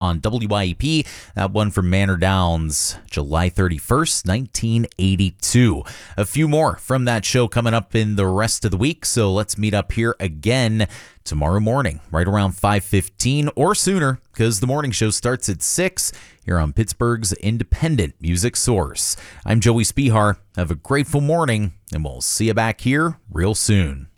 on WIEP. That one from Manor Downs, July 31st, 1982. A few more from that show coming up in the rest of the week, so let's meet up here again tomorrow morning, right around 5:15 or sooner, because the morning show starts at 6 here on Pittsburgh's independent music source. I'm Joey Spihar. Have a grateful morning, and we'll see you back here real soon.